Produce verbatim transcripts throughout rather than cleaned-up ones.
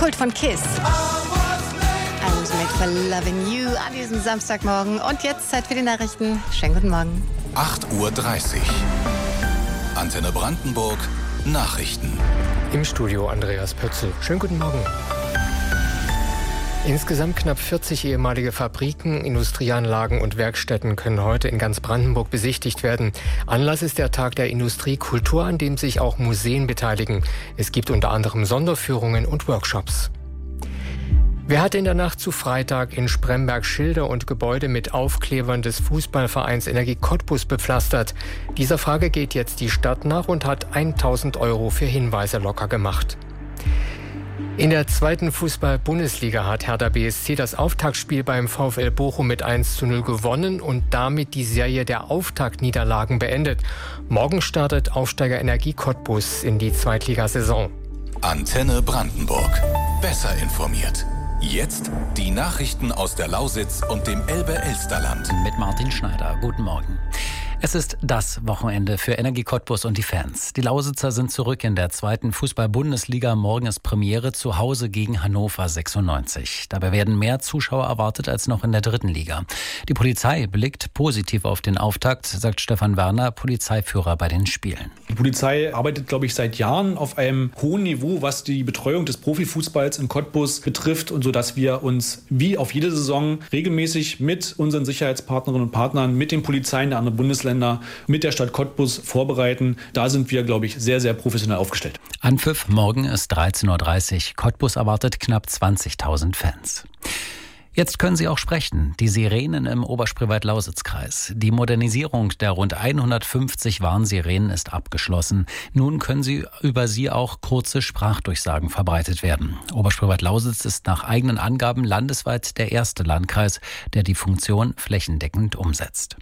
Kult von Kiss. I was made for loving you an diesem Samstagmorgen. Und jetzt Zeit für die Nachrichten. Schönen guten Morgen. acht Uhr dreißig. Antenne Brandenburg. Nachrichten. Im Studio Andreas Pötzl. Schönen guten Morgen. Insgesamt knapp vierzig ehemalige Fabriken, Industrieanlagen und Werkstätten können heute in ganz Brandenburg besichtigt werden. Anlass ist der Tag der Industriekultur, an dem sich auch Museen beteiligen. Es gibt unter anderem Sonderführungen und Workshops. Wer hat in der Nacht zu Freitag in Spremberg Schilder und Gebäude mit Aufklebern des Fußballvereins Energie Cottbus bepflastert? Dieser Frage geht jetzt die Stadt nach und hat tausend Euro für Hinweise locker gemacht. In der zweiten Fußball-Bundesliga hat Hertha B S C das Auftaktspiel beim VfL Bochum mit eins zu null gewonnen und damit die Serie der Auftaktniederlagen beendet. Morgen startet Aufsteiger Energie Cottbus in die Zweitligasaison. Antenne Brandenburg. Besser informiert. Jetzt die Nachrichten aus der Lausitz und dem Elbe-Elsterland. Mit Martin Schneider. Guten Morgen. Es ist das Wochenende für Energie Cottbus und die Fans. Die Lausitzer sind zurück in der zweiten Fußball-Bundesliga. Morgen ist Premiere zu Hause gegen Hannover sechsundneunzig. Dabei werden mehr Zuschauer erwartet als noch in der dritten Liga. Die Polizei blickt positiv auf den Auftakt, sagt Stefan Werner, Polizeiführer bei den Spielen. Die Polizei arbeitet, glaube ich, seit Jahren auf einem hohen Niveau, was die Betreuung des Profifußballs in Cottbus betrifft, und so, dass wir uns wie auf jede Saison regelmäßig mit unseren Sicherheitspartnerinnen und Partnern, mit den Polizeien der anderen Bundesländer, mit der Stadt Cottbus vorbereiten. Da sind wir, glaube ich, sehr, sehr professionell aufgestellt. Anpfiff morgen ist dreizehn Uhr dreißig. Cottbus erwartet knapp zwanzigtausend Fans. Jetzt können Sie auch sprechen. Die Sirenen im Oberspreewald-Lausitz-Kreis. Die Modernisierung der rund hundertfünfzig Warnsirenen ist abgeschlossen. Nun können sie über sie auch kurze Sprachdurchsagen verbreitet werden. Oberspreewald-Lausitz ist nach eigenen Angaben landesweit der erste Landkreis, der die Funktion flächendeckend umsetzt.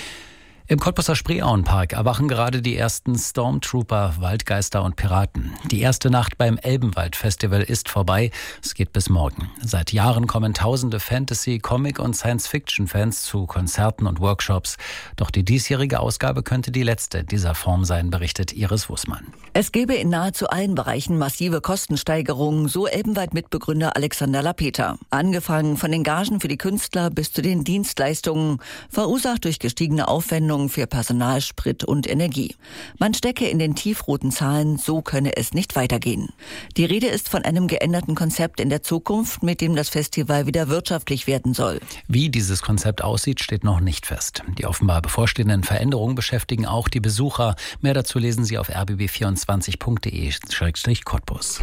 Im Cottbuser Spreeauenpark erwachen gerade die ersten Stormtrooper, Waldgeister und Piraten. Die erste Nacht beim Elbenwald-Festival ist vorbei. Es geht bis morgen. Seit Jahren kommen tausende Fantasy-, Comic- und Science-Fiction-Fans zu Konzerten und Workshops. Doch die diesjährige Ausgabe könnte die letzte dieser Form sein, berichtet Iris Wußmann. Es gebe in nahezu allen Bereichen massive Kostensteigerungen, so Elbenwald-Mitbegründer Alexander Lapeter. Angefangen von den Gagen für die Künstler bis zu den Dienstleistungen, verursacht durch gestiegene Aufwendungen für Personal, Sprit und Energie. Man stecke in den tiefroten Zahlen, so könne es nicht weitergehen. Die Rede ist von einem geänderten Konzept in der Zukunft, mit dem das Festival wieder wirtschaftlich werden soll. Wie dieses Konzept aussieht, steht noch nicht fest. Die offenbar bevorstehenden Veränderungen beschäftigen auch die Besucher. Mehr dazu lesen Sie auf r b b vierundzwanzig punkt d e slash Cottbus.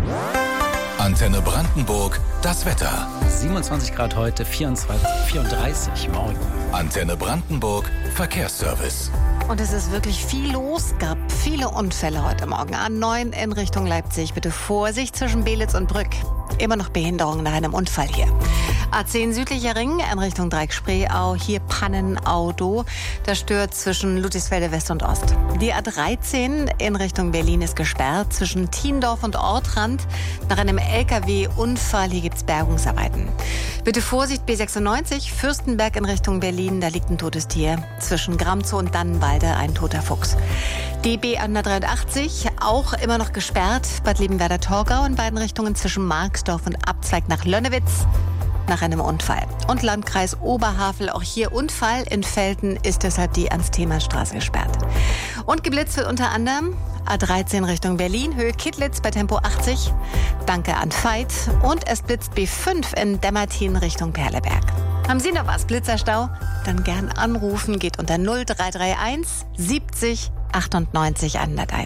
Antenne Brandenburg, das Wetter. siebenundzwanzig Grad heute, vierundzwanzig, vierunddreißig morgen. Antenne Brandenburg, Verkehrsservice. Und es ist wirklich viel los. Gab viele Unfälle heute Morgen. A neun in Richtung Leipzig. Bitte Vorsicht zwischen Belitz und Brück. Immer noch Behinderung nach einem Unfall hier. A zehn südlicher Ring in Richtung Dreieck-Spreeau. Hier Pannenauto. Das stört zwischen Ludwigsfelde West und Ost. Die A dreizehn in Richtung Berlin ist gesperrt zwischen Thiendorf und Ortrand. Nach einem L K W-Unfall. Hier gibt es Bergungsarbeiten. Bitte Vorsicht B sechsundneunzig. Fürstenberg in Richtung Berlin. Da liegt ein totes Tier. Zwischen Gramzow und Dannenwalde ein toter Fuchs. Die B hundertdreiundachtzig auch immer noch gesperrt. Bad Liebenwerda-Torgau in beiden Richtungen zwischen Marksdorf und Abzweig nach Lönnewitz. Nach einem Unfall. Und Landkreis Oberhavel, auch hier Unfall. In Velten ist deshalb die Ernst-Thiemann-Straße gesperrt. Und geblitzt wird unter anderem A dreizehn Richtung Berlin, Höhe Kittlitz bei Tempo achtzig. Danke an Veit. Und es blitzt B fünf in Dämmertin Richtung Perleberg. Haben Sie noch was, Blitzerstau? Dann gern anrufen, geht unter null drei drei eins siebzig achtundneunzig hunderteins.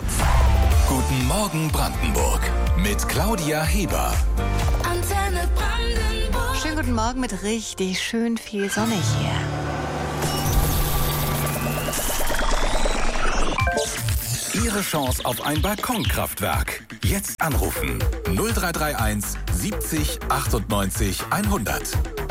Guten Morgen Brandenburg mit Claudia Heber. Antenne Brandenburg. Schönen guten Morgen mit richtig schön viel Sonne hier. Ihre Chance auf ein Balkonkraftwerk. Jetzt anrufen null drei drei eins siebzig achtundneunzig hundert.